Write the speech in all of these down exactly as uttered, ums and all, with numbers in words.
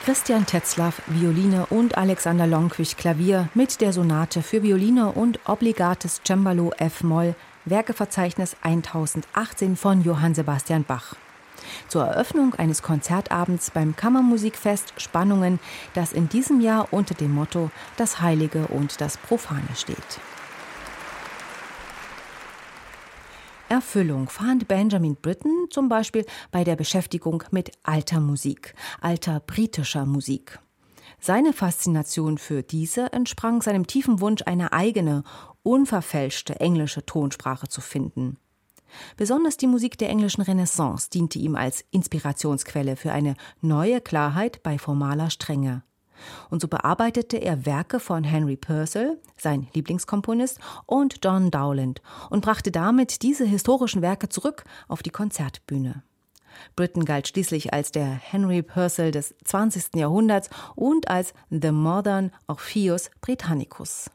Christian Tetzlaff, Violine und Alexander Lonquich, Klavier mit der Sonate für Violine und Obligates Cembalo F-Moll, Werkeverzeichnis tausendachtzehn von Johann Sebastian Bach. Zur Eröffnung eines Konzertabends beim Kammermusikfest Spannungen, das in diesem Jahr unter dem Motto Das Heilige und das Profane steht. Erfüllung fand Benjamin Britten zum Beispiel bei der Beschäftigung mit alter Musik, alter britischer Musik. Seine Faszination für diese entsprang seinem tiefen Wunsch, eine eigene, unverfälschte englische Tonsprache zu finden. Besonders die Musik der englischen Renaissance diente ihm als Inspirationsquelle für eine neue Klarheit bei formaler Strenge. Und so bearbeitete er Werke von Henry Purcell, sein Lieblingskomponist, und John Dowland und brachte damit diese historischen Werke zurück auf die Konzertbühne. Britten galt schließlich als der Henry Purcell des zwanzigsten Jahrhunderts und als The Modern Orpheus Britannicus.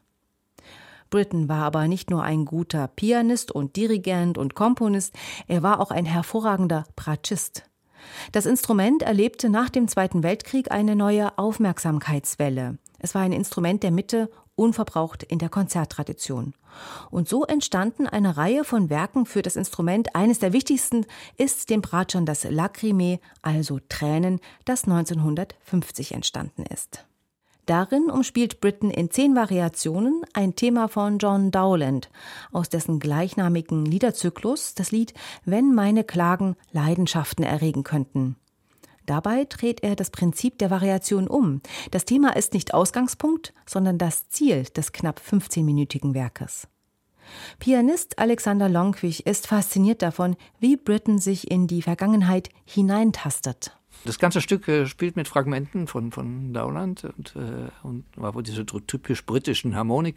Britten war aber nicht nur ein guter Pianist und Dirigent und Komponist, er war auch ein hervorragender Bratschist. Das Instrument erlebte nach dem Zweiten Weltkrieg eine neue Aufmerksamkeitswelle. Es war ein Instrument der Mitte, unverbraucht in der Konzerttradition. Und so entstanden eine Reihe von Werken für das Instrument. Eines der wichtigsten ist dem Bratschern das Lacrymae, also Tränen, das neunzehnhundertfünfzig entstanden ist. Darin umspielt Britten in zehn Variationen ein Thema von John Dowland, aus dessen gleichnamigen Liederzyklus das Lied »Wenn meine Klagen Leidenschaften erregen könnten«. Dabei dreht er das Prinzip der Variation um. Das Thema ist nicht Ausgangspunkt, sondern das Ziel des knapp fünfzehnminütigen Werkes. Pianist Alexander Lonquich ist fasziniert davon, wie Britten sich in die Vergangenheit hineintastet. Das ganze Stück äh, spielt mit Fragmenten von, von Dowland und, äh, und aber diese typisch britischen Harmonik,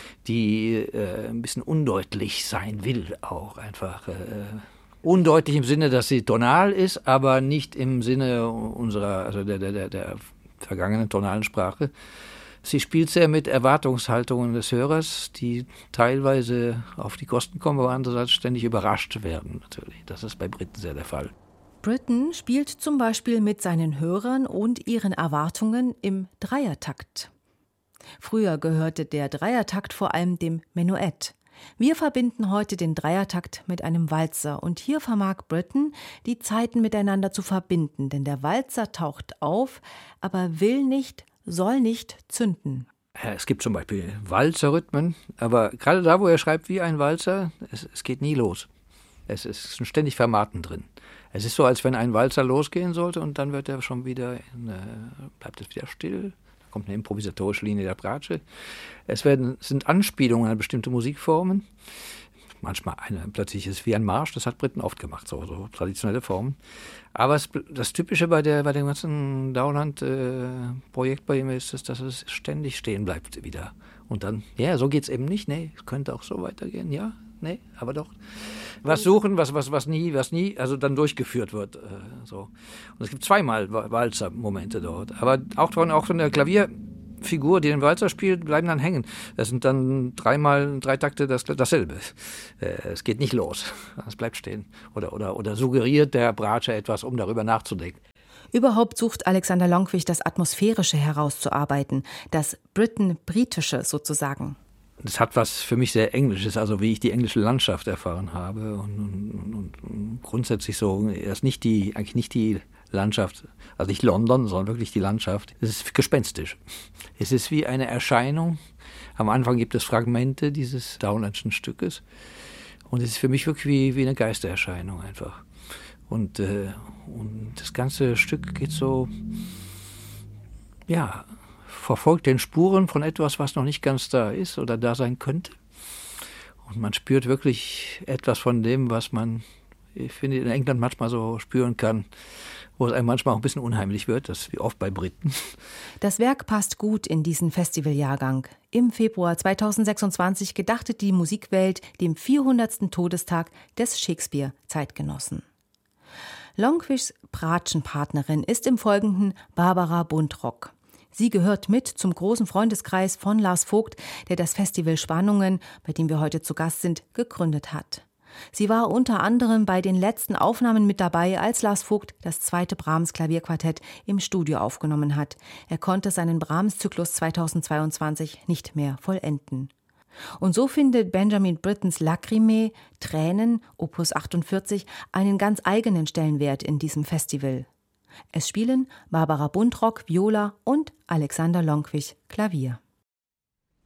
die äh, ein bisschen undeutlich sein will, auch einfach. Äh, undeutlich im Sinne, dass sie tonal ist, aber nicht im Sinne unserer, also der, der, der vergangenen tonalen Sprache. Sie spielt sehr mit Erwartungshaltungen des Hörers, die teilweise auf die Kosten kommen, aber andererseits ständig überrascht werden, natürlich. Das ist bei Britten sehr der Fall. Britten spielt zum Beispiel mit seinen Hörern und ihren Erwartungen im Dreiertakt. Früher gehörte der Dreiertakt vor allem dem Menuett. Wir verbinden heute den Dreiertakt mit einem Walzer und hier vermag Britten, die Zeiten miteinander zu verbinden, denn der Walzer taucht auf, aber will nicht, soll nicht zünden. Es gibt zum Beispiel Walzerrhythmen, aber gerade da, wo er schreibt wie ein Walzer, es, es geht nie los. Es ist ständig Vermarten drin. Es ist so, als wenn ein Walzer losgehen sollte und dann wird er schon wieder, in, äh, bleibt es wieder still. Da kommt eine improvisatorische Linie der Bratsche. Es werden, es sind Anspielungen an bestimmte Musikformen. Manchmal eine, plötzlich ist es wie ein Marsch, das hat Britten oft gemacht, so, so traditionelle Formen. Aber es, das Typische bei, der, bei dem ganzen Dowland-Projekt äh, bei ihm ist, ist, dass es ständig stehen bleibt wieder. Und dann, ja, so geht es eben nicht. Nee, es könnte auch so weitergehen, ja. Nee, aber doch. Was suchen, was, was, was nie, was nie, also dann durchgeführt wird. Äh, so. Und es gibt zweimal Walzer-Momente dort. Aber auch von, auch von der Klavierfigur, die den Walzer spielt, bleiben dann hängen. Das sind dann dreimal, drei Takte das, dasselbe. Äh, es geht nicht los. Es bleibt stehen. Oder, oder, oder suggeriert der Bratscher etwas, um darüber nachzudenken. Überhaupt sucht Alexander Lonquich, das Atmosphärische herauszuarbeiten, das Britten-Britische sozusagen. Das hat was für mich sehr Englisches, also wie ich die englische Landschaft erfahren habe und, und, und, und grundsätzlich so, er ist nicht die, eigentlich nicht die Landschaft, also nicht London, sondern wirklich die Landschaft. Es ist gespenstisch. Es ist wie eine Erscheinung. Am Anfang gibt es Fragmente dieses Dowlandschen Stückes und es ist für mich wirklich wie, wie eine Geistererscheinung einfach. Und, äh, und das ganze Stück geht so, ja, verfolgt den Spuren von etwas, was noch nicht ganz da ist oder da sein könnte. Und man spürt wirklich etwas von dem, was man, ich finde, in England manchmal so spüren kann, wo es einem manchmal auch ein bisschen unheimlich wird, das ist wie oft bei Briten. Das Werk passt gut in diesen Festivaljahrgang. Im Februar zweitausendsechsundzwanzig gedachte die Musikwelt dem vierhundertsten Todestag des Shakespeare-Zeitgenossen. Lonquichs Bratschenpartnerin ist im Folgenden Barbara Buntrock. Sie gehört mit zum großen Freundeskreis von Lars Vogt, der das Festival Spannungen, bei dem wir heute zu Gast sind, gegründet hat. Sie war unter anderem bei den letzten Aufnahmen mit dabei, als Lars Vogt das zweite Brahms-Klavierquartett im Studio aufgenommen hat. Er konnte seinen Brahms-Zyklus zweitausendzweiundzwanzig nicht mehr vollenden. Und so findet Benjamin Brittens Lacrimae, Tränen, Opus achtundvierzig, einen ganz eigenen Stellenwert in diesem Festival. Es spielen Barbara Buntrock, Viola und Alexander Lonkwich, Klavier.